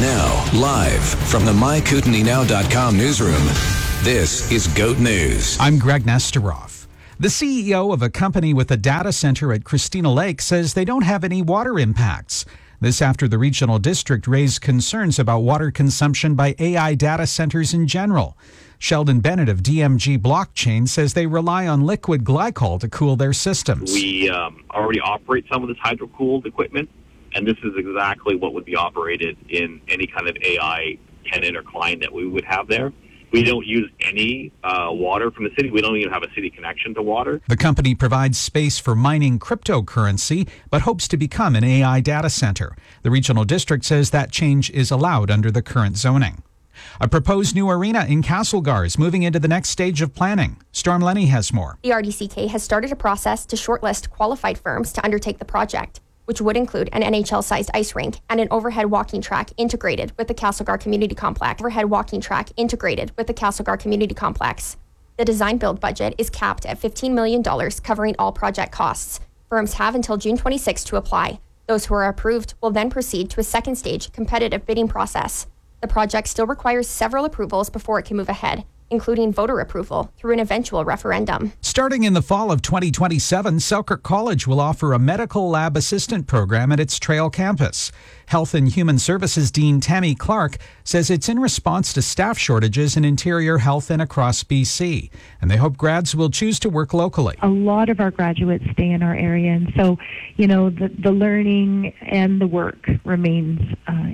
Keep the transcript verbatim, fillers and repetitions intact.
Now, live from the my kootenai now dot com newsroom, this is GOAT News. I'm Greg Nesterov. The C E O of a company with a data center at Christina Lake says they don't have any water impacts. This after the regional district raised concerns about water consumption by A I data centers in general. Sheldon Bennett of D M G Blockchain says they rely on liquid glycol to cool their systems. We um, already operate some of this hydro-cooled equipment, and this is exactly what would be operated in any kind of A I tenant or client that we would have there. We don't use any uh, water from the city. We don't even have a city connection to water. The company provides space for mining cryptocurrency, but hopes to become an A I data center. The regional district says that change is allowed under the current zoning. A proposed new arena in Castlegar is moving into the next stage of planning. Storm Lenny has more. The R D C K has started a process to shortlist qualified firms to undertake the project, which would include an N H L-sized ice rink and an overhead walking track integrated with the Castlegar Community Complex. Overhead walking track integrated with the Castlegar Community Complex. The design-build budget is capped at fifteen million dollars, covering all project costs. Firms have until June twenty-sixth to apply. Those who are approved will then proceed to a second stage competitive bidding process. The project still requires several approvals before it can move ahead, including voter approval through an eventual referendum. Starting in the fall of twenty twenty-seven, Selkirk College will offer a medical lab assistant program at its Trail campus. Health and Human Services Dean Tammy Clark says it's in response to staff shortages in interior health and across B C, and they hope grads will choose to work locally. A lot of our graduates stay in our area, and so, you know, the, the learning and the work remains uh,